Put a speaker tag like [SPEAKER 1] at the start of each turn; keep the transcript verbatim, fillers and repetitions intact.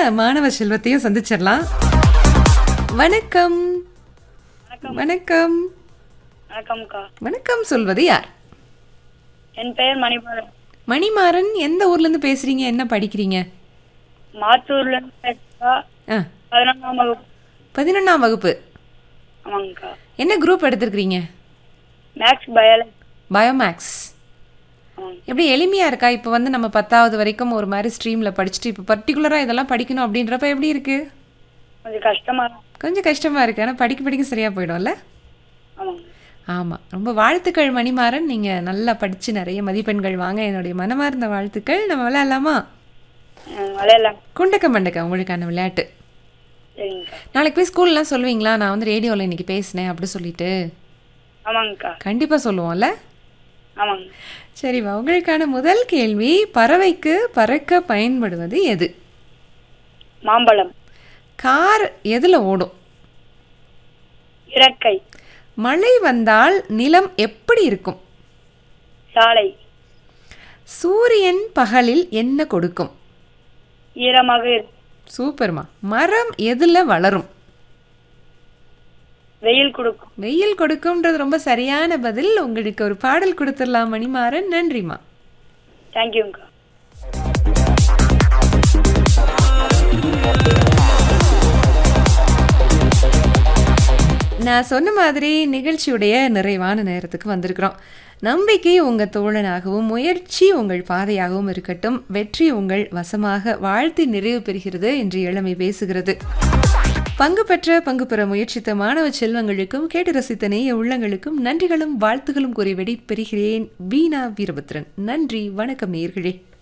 [SPEAKER 1] மாணவ செல்வத்தையும் சந்திச்சிடலாம். வணக்கம். வணக்கம்.
[SPEAKER 2] வணக்கம்க்கா.
[SPEAKER 1] வணக்கம் சொல்வது யார்?
[SPEAKER 2] என் பெயர் மணிமாறன்.
[SPEAKER 1] மணிமாறன், எந்த ஊர்ல இருந்து பேசுறீங்க? என்ன படிக்கிறீங்க?
[SPEAKER 2] மாத்தூர்ல இருந்து பேசுறா.
[SPEAKER 1] ஆ,
[SPEAKER 2] பதினொன்றாம் வகுப்பு.
[SPEAKER 1] பதினொன்றாம் வகுப்பு.
[SPEAKER 2] ஆமாங்கக்கா.
[SPEAKER 1] என்ன குரூப் எடுத்திருக்கிறீங்க?
[SPEAKER 2] Maths biology.
[SPEAKER 1] பயோமேக்ஸ்.
[SPEAKER 2] ஆமாங்க.
[SPEAKER 1] எப்படி எளிமையா இருக்கா? இப்போ வந்து நம்ம பத்தாவது வரைக்கும் ஒரு மாதிரி ஸ்ட்ரீம்ல படிச்சுட்டு இப்போ பர்டிகுலரா இதெல்லாம் படிக்கணும் அப்படின்றப்ப எப்படி இருக்கு?
[SPEAKER 2] கொஞ்சம் கஷ்டமா இருக்கு.
[SPEAKER 1] கொஞ்சம் கஷ்டமா இருக்கு. ஆனால் படிக்க படிக்க சரியா போயிடும்ல?
[SPEAKER 2] ஆமாங்க.
[SPEAKER 1] ஆமாம், ரொம்ப வாழ்த்துக்கள் மணிமாறன். நீங்கள் நல்லா படித்து நிறைய மதிப்பெண்கள் வாங்க என்னுடைய மனமார்ந்த வாழ்த்துக்கள். நம்ம விளையாடலாமா?
[SPEAKER 2] ம், விளையாடலாம்.
[SPEAKER 1] குண்டக்க மண்டக்க உங்களுக்கான விளையாட்டு.
[SPEAKER 2] சரிங்கக்கா.
[SPEAKER 1] நாளைக்கு போய் ஸ்கூல்லாம் சொல்லுவீங்களா? நான் வந்து ரேடியோவில் இன்னைக்கு பேசினேன் அப்படி சொல்லிட்டு.
[SPEAKER 2] ஆமாங்கக்கா.
[SPEAKER 1] கண்டிப்பாக சொல்லுவோம்ல?
[SPEAKER 2] ஆமாங்க.
[SPEAKER 1] சரிவா, உங்களுக்கான முதல் கேள்வி, பறவைக்கு பறக்க பயன்படுவது எது?
[SPEAKER 2] மாம்பழம்.
[SPEAKER 1] கார் எதில் ஓடும்?
[SPEAKER 2] இறக்கை.
[SPEAKER 1] மழை வந்தால் நிலம் எப்படி இருக்கும்?
[SPEAKER 2] சாலை.
[SPEAKER 1] சூரியன் பகலில் என்ன கொடுக்கும்?
[SPEAKER 2] ஈரமாக இருக்கும்.
[SPEAKER 1] சூப்பர்மா. மரம் எதில் வளரும்?
[SPEAKER 2] வெயில் கொடுக்கும்.
[SPEAKER 1] வெயில் கொடுக்கும்ன்றது ரொம்ப சரியான பதில். உங்களுக்கு ஒரு பாடல் கொடுத்துடலாம் மணிமாறன். நன்றிம்மா.
[SPEAKER 2] தேங்க்யூங்கக்கா.
[SPEAKER 1] நான் சொன்ன மாதிரி நிகழ்ச்சியுடைய நிறைவான நேரத்துக்கு வந்திருக்கிறோம். நம்பிக்கை உங்கள் தோழனாகவும் முயற்சி உங்கள் பாதையாகவும் இருக்கட்டும். வெற்றி உங்கள் வசமாக வாழ்த்தி நிறைவு பெறுகிறது என்று இளமை பேசுகிறது. பங்கு பெற்ற பங்கு பெற முயற்சித்த மாணவ செல்வங்களுக்கும் கேட்டு ரசித்த நேய உள்ளங்களுக்கும் நன்றிகளும் வாழ்த்துகளும் கூறி விடை பெறுகிறேன். வீணா வீரபத்ரன். நன்றி, வணக்கம் நேயர்களே.